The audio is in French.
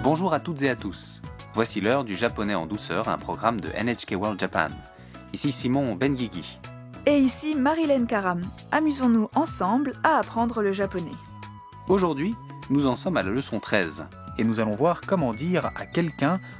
Bonjour à toutes et à tous. Voici l'heure du japonais en douceur, un programme de NHK World Japan. Ici Simon Benguigui. Et ici Marilyn Karam. Amusons-nous ensemble à apprendre le japonais. Aujourd'hui, nous en sommes à la leçon 13 et nous allons voir comment dire à quelqu'un